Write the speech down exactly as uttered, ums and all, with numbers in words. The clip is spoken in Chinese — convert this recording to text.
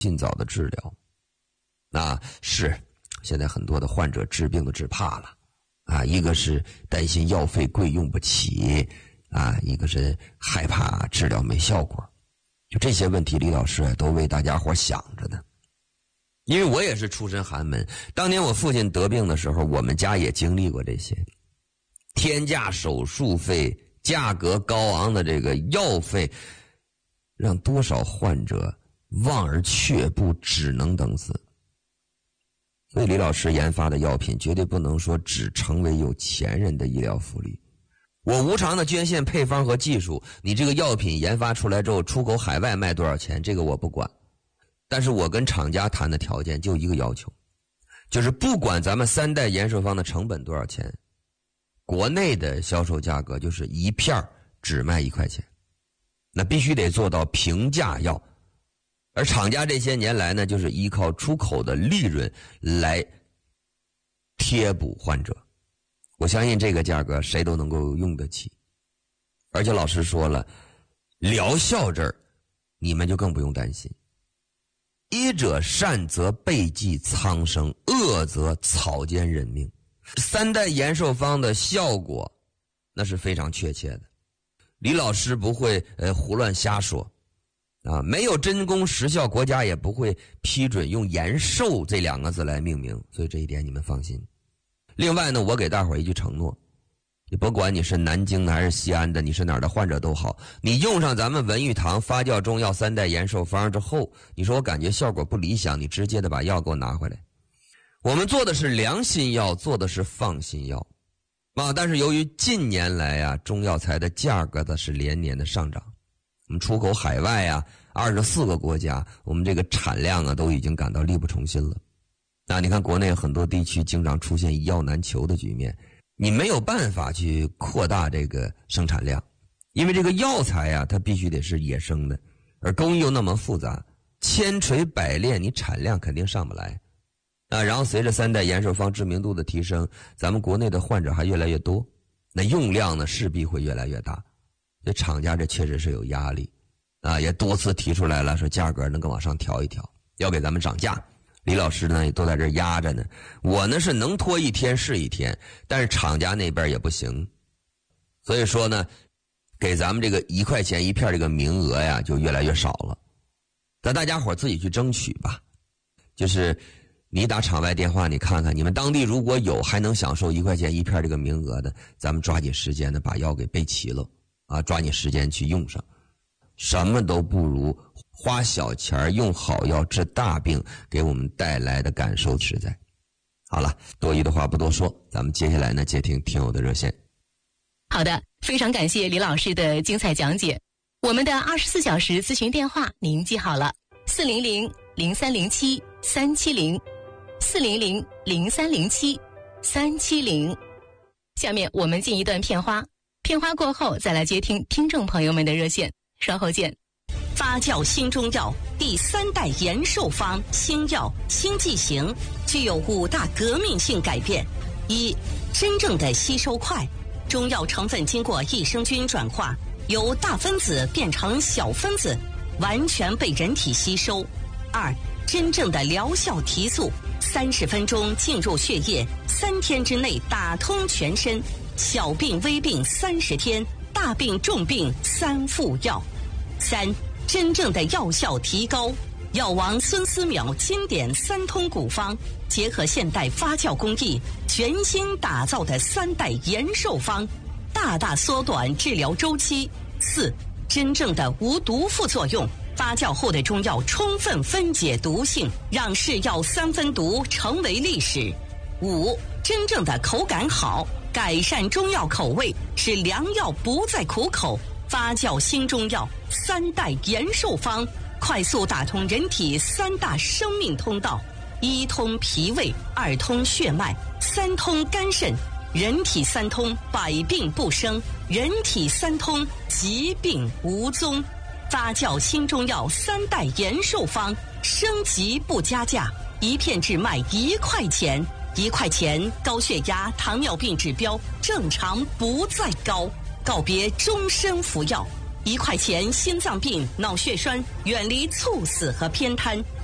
尽早的治疗。那是现在很多的患者治病都治怕了啊，一个是担心药费贵用不起啊，一个是害怕治疗没效果。就这些问题，李老师都为大家伙想着呢。因为我也是出身寒门，当年我父亲得病的时候，我们家也经历过这些天价手术费、价格高昂的这个药费，让多少患者望而却步，只能等死。所以李老师研发的药品绝对不能说只成为有钱人的医疗福利。我无偿的捐献配方和技术，你这个药品研发出来之后出口海外卖多少钱，这个我不管。但是我跟厂家谈的条件就一个要求，就是不管咱们三代延寿方的成本多少钱，国内的销售价格就是一片只卖一块钱，那必须得做到平价药。而厂家这些年来呢，就是依靠出口的利润来贴补患者。我相信这个价格谁都能够用得起。而且老师说了，疗效这儿你们就更不用担心。医者善则备济苍生，恶则草菅人命。三代延寿方的效果那是非常确切的。李老师不会呃胡乱瞎说啊，没有真功实效，国家也不会批准用延寿这两个字来命名，所以这一点你们放心。另外呢，我给大伙儿一句承诺，你不管你是南京的还是西安的，你是哪儿的患者都好，你用上咱们文玉堂发酵中药三代延寿方之后，你说我感觉效果不理想，你直接的把药给我拿回来。我们做的是良心药，做的是放心药啊，但是由于近年来啊中药材的价格的是连年的上涨，我们出口海外啊二十四个国家，我们这个产量啊都已经感到力不从心了。那你看国内很多地区经常出现一药难求的局面，你没有办法去扩大这个生产量，因为这个药材啊它必须得是野生的，而工艺又那么复杂，千锤百炼，你产量肯定上不来啊。然后随着三代延寿方知名度的提升，咱们国内的患者还越来越多，那用量呢势必会越来越大，所以厂家这确实是有压力啊，也多次提出来了，说价格能够往上调一调，要给咱们涨价。李老师呢也都在这压着呢，我呢是能拖一天是一天，但是厂家那边也不行，所以说呢给咱们这个一块钱一片这个名额呀就越来越少了。但大家伙自己去争取吧，就是你打场外电话，你看看你们当地如果有还能享受一块钱一片这个名额的，咱们抓紧时间的把药给备齐了啊，抓紧时间去用上。什么都不如花小钱用好药治大病给我们带来的感受实在。好了，多余的话不多说，咱们接下来呢接听听友的热线。 好的，非常感谢李老师的精彩讲解。我们的二十四小时咨询电话您记好了，四零零零三零七三七零，四零零零三零七三七零。下面我们进一段片花，片花过后再来接听听众朋友们的热线，稍后见。 发酵新中药第三代延寿方新药新剂型具有五大革命性改变：一、真正的吸收快，中药成分经过益生菌转化，由大分子变成小分子，完全被人体吸收；二、真正的疗效提速，三十分钟进入血液，三天之内打通全身，小病微病三十天，大病重病三副药；三、真正的药效提高，药王孙思邈经典三通古方，结合现代发酵工艺，全新打造的三代延寿方，大大缩短治疗周期。四、真正的无毒副作用，发酵后的中药充分分解毒性，让是药三分毒成为历史。五、真正的口感好，改善中药口味，使良药不再苦口。发酵新中药三代延寿方，快速打通人体三大生命通道：一通脾胃，二通血脉，三通肝肾。人体三通，百病不生；人体三通，疾病无踪。发酵新中药三代延寿方，升级不加价，一片只卖一块钱。一块钱，高血压、糖尿病指标正常不再高。告别终身服药，一块钱心脏病、脑血栓，远离猝死和偏瘫，